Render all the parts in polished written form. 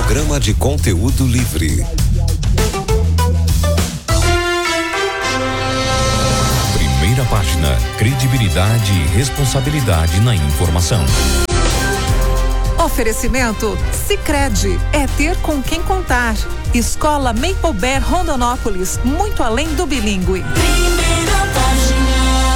Programa de conteúdo livre. Primeira página, credibilidade e responsabilidade na informação. Oferecimento Sicredi, é ter com quem contar. Escola Maple Bear Rondonópolis, muito além do bilíngue. Primeira página.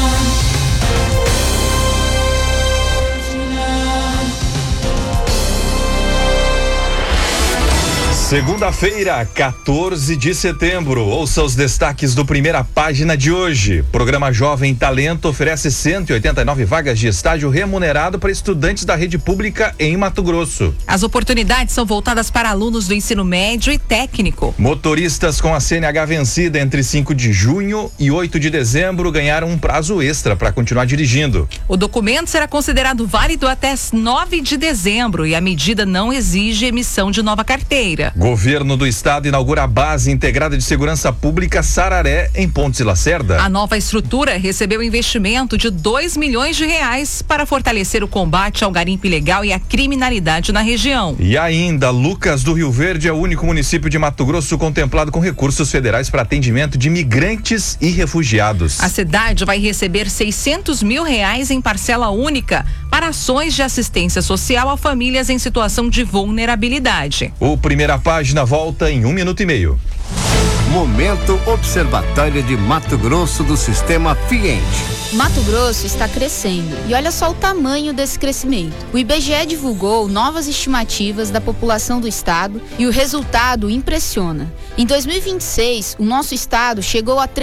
Segunda-feira, 14 de setembro. Ouça os destaques do Primeira Página de hoje. Programa Jovem Talento oferece 189 vagas de estágio remunerado para estudantes da rede pública em Mato Grosso. As oportunidades são voltadas para alunos do ensino médio e técnico. Motoristas com a CNH vencida entre 5 de junho e 8 de dezembro ganharam um prazo extra para continuar dirigindo. O documento será considerado válido até 9 de dezembro e a medida não exige emissão de nova carteira. Governo do Estado inaugura a Base Integrada de Segurança Pública Sararé, em Pontes e Lacerda. A nova estrutura recebeu investimento de R$2 milhões para fortalecer o combate ao garimpo ilegal e à criminalidade na região. E ainda, Lucas do Rio Verde é o único município de Mato Grosso contemplado com recursos federais para atendimento de migrantes e refugiados. A cidade vai receber R$600 mil em parcela única para ações de assistência social a famílias em situação de vulnerabilidade. O Primeira Página volta em 1 minuto e meio. Momento Observatório de Mato Grosso do Sistema Fiente. Mato Grosso está crescendo e olha só o tamanho desse crescimento. O IBGE divulgou novas estimativas da população do estado e o resultado impressiona. Em 2026, o nosso estado chegou a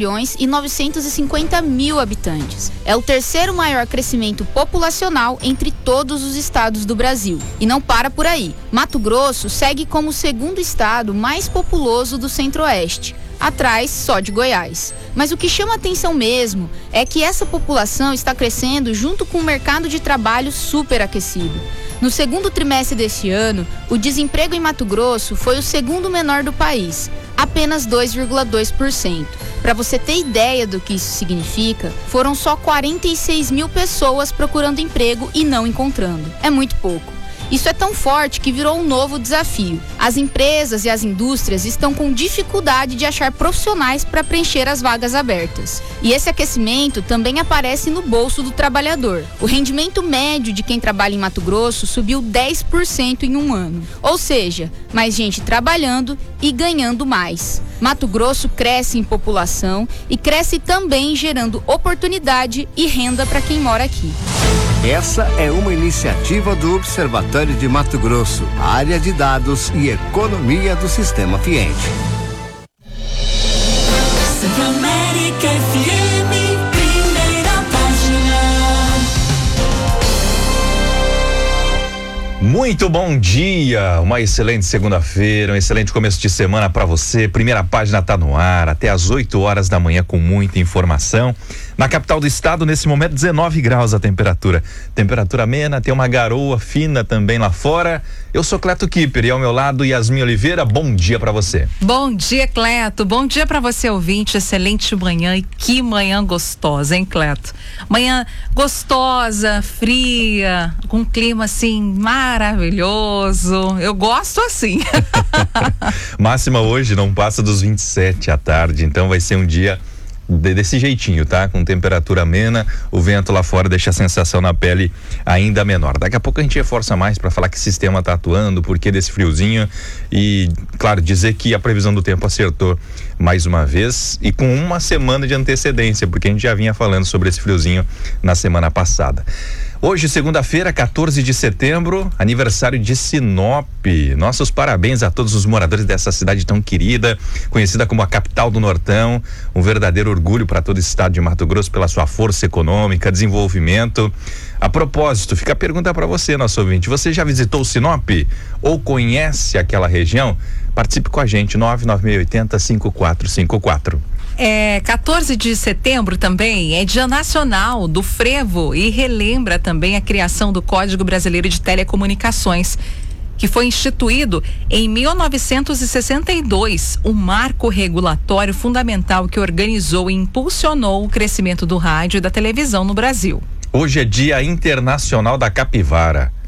3.950.000 habitantes. É o terceiro maior crescimento populacional entre todos os estados do Brasil. E não para por aí. Mato Grosso segue como o segundo estado mais populoso do Centro-Oeste, atrás só de Goiás. Mas o que chama atenção mesmo é que essa população está crescendo junto com um mercado de trabalho superaquecido. No segundo trimestre deste ano, o desemprego em Mato Grosso foi o segundo menor do país, apenas 2,2%. Para você ter ideia do que isso significa, foram só 46 mil pessoas procurando emprego e não encontrando. É muito pouco. Isso é tão forte que virou um novo desafio. As empresas e as indústrias estão com dificuldade de achar profissionais para preencher as vagas abertas. E esse aquecimento também aparece no bolso do trabalhador. O rendimento médio de quem trabalha em Mato Grosso subiu 10% em um ano. Ou seja, mais gente trabalhando e ganhando mais. Mato Grosso cresce em população e cresce também gerando oportunidade e renda para quem mora aqui. Essa é uma iniciativa do Observatório de Mato Grosso, área de dados e economia do Sistema Fiente. Centro-América FM, Primeira Página. Muito bom dia, uma excelente segunda-feira, um excelente começo de semana para você. Primeira Página tá no ar até às 8 horas da manhã com muita informação. Na capital do estado, nesse momento, 19 graus a temperatura. Temperatura amena, tem uma garoa fina também lá fora. Eu sou Cleto Kipper e ao meu lado Yasmin Oliveira, bom dia para você. Bom dia, Cleto. Bom dia para você, ouvinte. Excelente manhã e que manhã gostosa, hein, Cleto? Manhã gostosa, fria, com um clima assim maravilhoso. Eu gosto assim. Máxima hoje não passa dos 27 à tarde, então vai ser um dia desse jeitinho, tá? Com temperatura amena, o vento lá fora deixa a sensação na pele ainda menor. Daqui a pouco a gente reforça mais para falar que sistema tá atuando, porquê desse friozinho e, claro, dizer que a previsão do tempo acertou mais uma vez e com uma semana de antecedência, porque a gente já vinha falando sobre esse friozinho na semana passada. Hoje, segunda-feira, 14 de setembro, aniversário de Sinop. Nossos parabéns a todos os moradores dessa cidade tão querida, conhecida como a capital do Nortão. Um verdadeiro orgulho para todo o estado de Mato Grosso pela sua força econômica, desenvolvimento. A propósito, fica a pergunta para você, nosso ouvinte. Você já visitou Sinop ou conhece aquela região? Participe com a gente, 99680-5454. 14 de setembro também é Dia Nacional do Frevo e relembra também a criação do Código Brasileiro de Telecomunicações, que foi instituído em 1962, um marco regulatório fundamental que organizou e impulsionou o crescimento do rádio e da televisão no Brasil. Hoje é Dia Internacional da Capivara.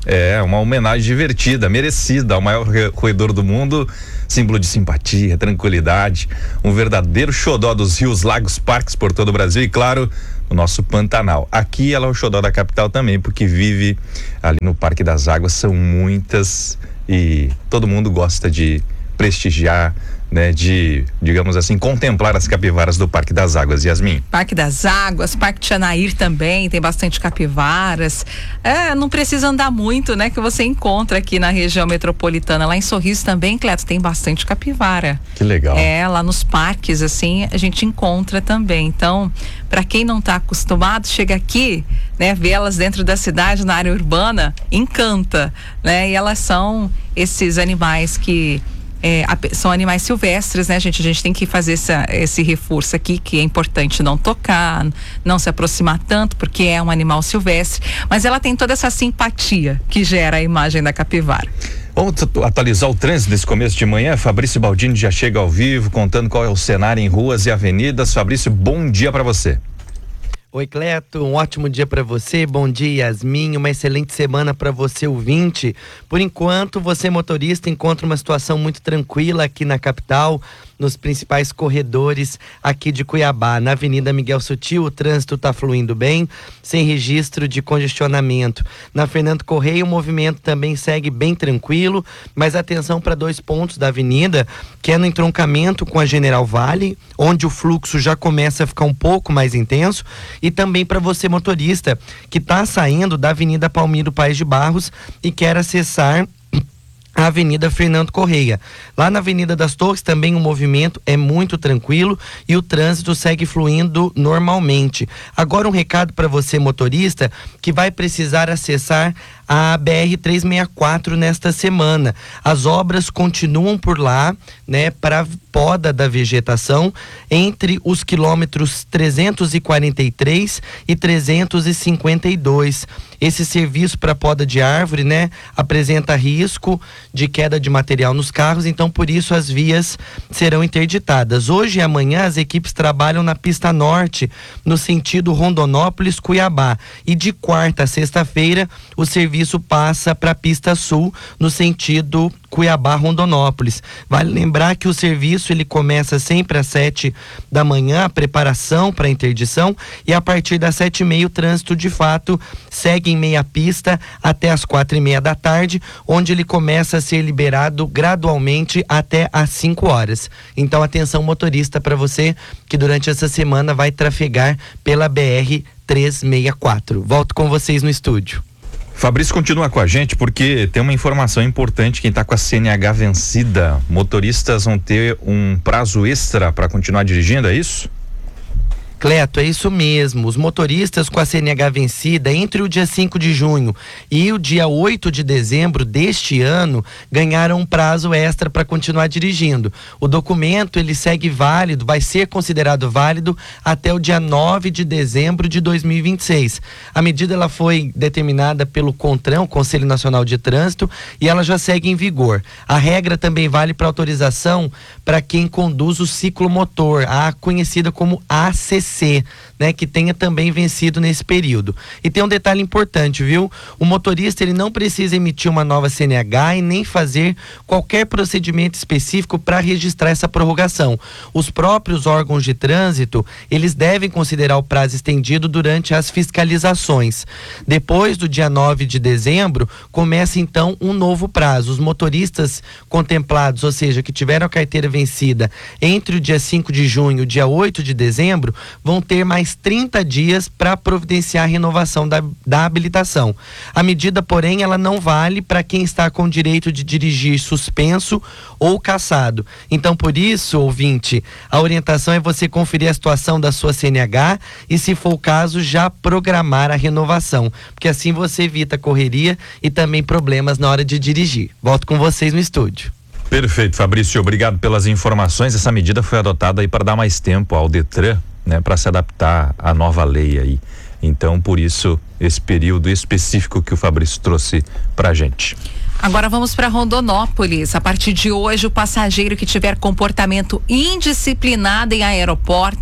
É, uma homenagem divertida, merecida ao maior roedor do mundo, símbolo de simpatia, tranquilidade, um verdadeiro xodó dos rios, lagos, parques por todo o Brasil e, claro, o nosso Pantanal. Aqui ela é o xodó da capital também, porque vive ali no Parque das Águas, são muitas e todo mundo gosta de prestigiar, né, de, digamos assim, contemplar as capivaras do Parque das Águas. Yasmin. Parque das Águas, Parque Tianair também, tem bastante capivaras. Não precisa andar muito, né, que você encontra aqui na região metropolitana. Lá em Sorriso também, Cleto, tem bastante capivara. Que legal. Lá nos parques, assim, a gente encontra também. Então, para quem não está acostumado, chega aqui, né, vê elas dentro da cidade, na área urbana, encanta, né, e elas são esses animais que são animais silvestres, né, gente? A gente tem que fazer esse reforço aqui, que é importante não tocar, não se aproximar tanto, porque é um animal silvestre, mas ela tem toda essa simpatia que gera a imagem da capivara. Vamos atualizar o trânsito nesse começo de manhã. Fabrício Baldini já chega ao vivo, contando qual é o cenário em ruas e avenidas. Fabrício, bom dia para você. Oi, Cleto, um ótimo dia para você, bom dia, Yasmin, uma excelente semana para você, ouvinte. Por enquanto, você, motorista, encontra uma situação muito tranquila aqui na capital, nos principais corredores aqui de Cuiabá. Na Avenida Miguel Sutil, o trânsito está fluindo bem, sem registro de congestionamento. Na Fernando Correia, o movimento também segue bem tranquilo, mas atenção para 2 pontos da avenida, que é no entroncamento com a General Vale, onde o fluxo já começa a ficar um pouco mais intenso, e também para você, motorista, que está saindo da Avenida Palmiro Paes de Barros e quer acessar a Avenida Fernando Correia. Lá na Avenida das Torres também o movimento é muito tranquilo e o trânsito segue fluindo normalmente. Agora um recado para você, motorista, que vai precisar acessar a BR-364 nesta semana. As obras continuam por lá, né, para poda da vegetação entre os quilômetros 343 e 352. Esse serviço para poda de árvore, né, apresenta risco de queda de material nos carros, então por isso as vias serão interditadas. Hoje e amanhã as equipes trabalham na pista norte, no sentido Rondonópolis-Cuiabá, e de quarta a sexta-feira o serviço passa para a pista sul, no sentido Cuiabá-Rondonópolis. Vale lembrar que o serviço ele começa sempre às 7 da manhã, a preparação para a interdição, e a partir das 7h30 o trânsito de fato segue em meia pista até às 4h30 da tarde, onde ele começa a ser liberado gradualmente até às 5 horas. Então atenção, motorista, para você que durante essa semana vai trafegar pela BR-364. Volto com vocês no estúdio. Fabrício continua com a gente porque tem uma informação importante. Quem está com a CNH vencida, motoristas vão ter um prazo extra para continuar dirigindo, é isso? Cleto, é isso mesmo. Os motoristas com a CNH vencida entre o dia 5 de junho e o dia 8 de dezembro deste ano ganharam um prazo extra para continuar dirigindo. O documento ele segue válido, vai ser considerado válido até o dia 9 de dezembro de 2026. A medida ela foi determinada pelo CONTRAN, Conselho Nacional de Trânsito, e ela já segue em vigor. A regra também vale para autorização para quem conduz o ciclomotor, a conhecida como ACC, né, que tenha também vencido nesse período. E tem um detalhe importante, viu? O motorista ele não precisa emitir uma nova CNH e nem fazer qualquer procedimento específico para registrar essa prorrogação. Os próprios órgãos de trânsito, eles devem considerar o prazo estendido durante as fiscalizações. Depois do dia 9 de dezembro, começa então um novo prazo. Os motoristas contemplados, ou seja, que tiveram a carteira vencida entre o dia 5 de junho e o dia 8 de dezembro, vão ter mais 30 dias para providenciar a renovação da habilitação. A medida, porém, ela não vale para quem está com direito de dirigir suspenso ou cassado. Então, por isso, ouvinte, a orientação é você conferir a situação da sua CNH e, se for o caso, já programar a renovação, porque assim você evita correria e também problemas na hora de dirigir. Volto com vocês no estúdio. Perfeito, Fabrício, obrigado pelas informações. Essa medida foi adotada aí para dar mais tempo ao Detran, né, para se adaptar à nova lei aí. Então, por isso, esse período específico que o Fabrício trouxe pra gente. Agora vamos para Rondonópolis. A partir de hoje, o passageiro que tiver comportamento indisciplinado em aeroportos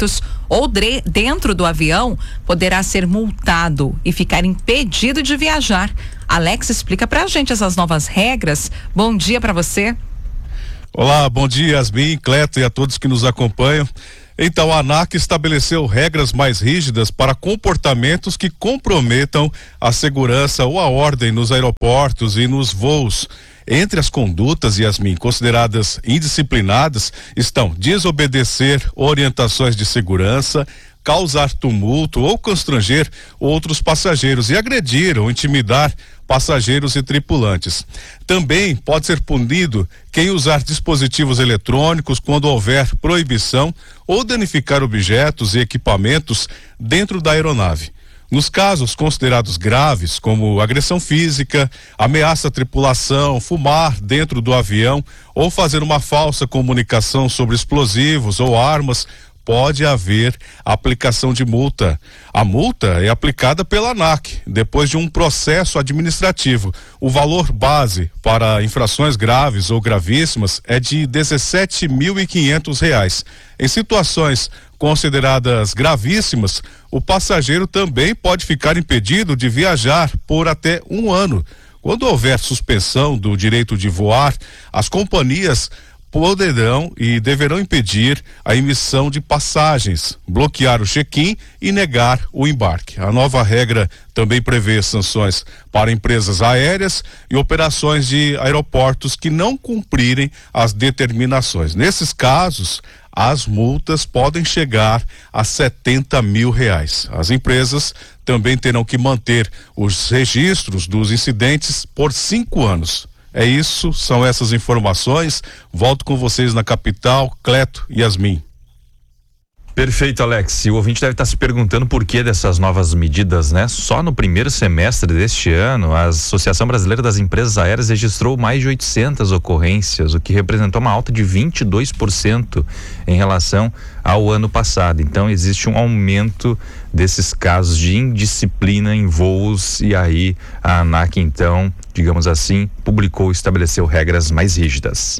ou dentro do avião, poderá ser multado e ficar impedido de viajar. Alex, explica pra gente essas novas regras. Bom dia pra você. Olá, bom dia, Yasmin, Cleto e a todos que nos acompanham. Então, a ANAC estabeleceu regras mais rígidas para comportamentos que comprometam a segurança ou a ordem nos aeroportos e nos voos. Entre as condutas, Yasmin, consideradas indisciplinadas, estão desobedecer orientações de segurança, causar tumulto ou constranger outros passageiros e agredir ou intimidar passageiros e tripulantes. Também pode ser punido quem usar dispositivos eletrônicos quando houver proibição ou danificar objetos e equipamentos dentro da aeronave. Nos casos considerados graves, como agressão física, ameaça à tripulação, fumar dentro do avião ou fazer uma falsa comunicação sobre explosivos ou armas, pode haver aplicação de multa. A multa é aplicada pela ANAC, depois de um processo administrativo. O valor base para infrações graves ou gravíssimas é de R$ 17.500. Em situações consideradas gravíssimas, o passageiro também pode ficar impedido de viajar por até 1 ano. Quando houver suspensão do direito de voar, as companhias poderão e deverão impedir a emissão de passagens, bloquear o check-in e negar o embarque. A nova regra também prevê sanções para empresas aéreas e operações de aeroportos que não cumprirem as determinações. Nesses casos, as multas podem chegar a R$70 mil. As empresas também terão que manter os registros dos incidentes por 5 anos. É isso, são essas informações. Volto com vocês na capital, Cleto e Yasmin. Perfeito, Alex. E o ouvinte deve estar se perguntando por que dessas novas medidas, né? Só no primeiro semestre deste ano, a Associação Brasileira das Empresas Aéreas registrou mais de 800 ocorrências, o que representou uma alta de 22% em relação ao ano passado. Então, existe um aumento desses casos de indisciplina em voos e aí a ANAC, então, digamos assim, publicou e estabeleceu regras mais rígidas.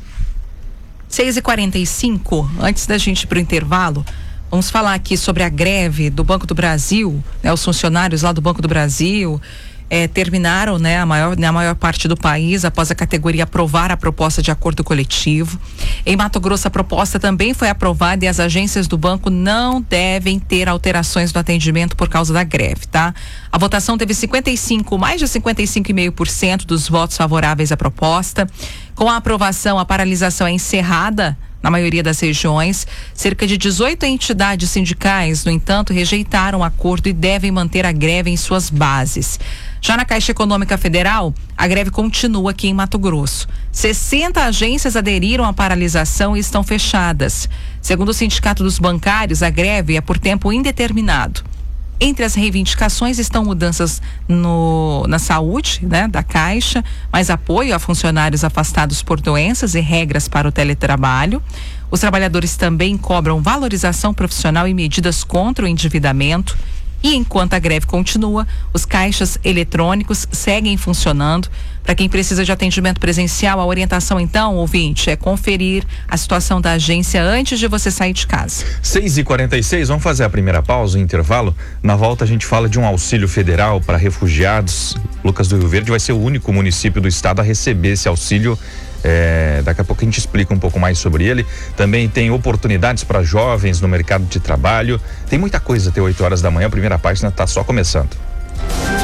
6h45, antes da gente ir para o intervalo, vamos falar aqui sobre a greve do Banco do Brasil, né? Os funcionários lá do Banco do Brasil terminaram, né, na maior parte do país após a categoria aprovar a proposta de acordo coletivo. Em Mato Grosso, a proposta também foi aprovada e as agências do banco não devem ter alterações no atendimento por causa da greve, tá? A votação teve mais de 55,5% dos votos favoráveis à proposta. Com a aprovação, a paralisação é encerrada na maioria das regiões. Cerca de 18 entidades sindicais, no entanto, rejeitaram o acordo e devem manter a greve em suas bases. Já na Caixa Econômica Federal, a greve continua aqui em Mato Grosso. 60 agências aderiram à paralisação e estão fechadas. Segundo o Sindicato dos Bancários, a greve é por tempo indeterminado. Entre as reivindicações estão mudanças na saúde, né, da Caixa, mais apoio a funcionários afastados por doenças e regras para o teletrabalho. Os trabalhadores também cobram valorização profissional e medidas contra o endividamento. E enquanto a greve continua, os caixas eletrônicos seguem funcionando. Para quem precisa de atendimento presencial, a orientação então, ouvinte, é conferir a situação da agência antes de você sair de casa. 6h46, vamos fazer a primeira pausa, o intervalo. Na volta a gente fala de um auxílio federal para refugiados. Lucas do Rio Verde vai ser o único município do estado a receber esse auxílio. Daqui a pouco a gente explica um pouco mais sobre ele. Também tem oportunidades para jovens no mercado de trabalho. Tem muita coisa até 8 horas da manhã, a primeira página está só começando.